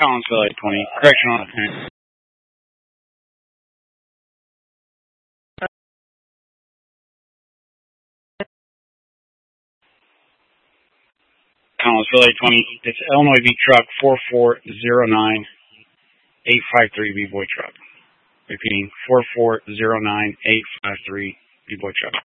Collinsville 820. Correctional attendant. Collinsville 820. It's Illinois V truck 4409853 B-Boy truck. Repeating, 4409853 B-Boy truck.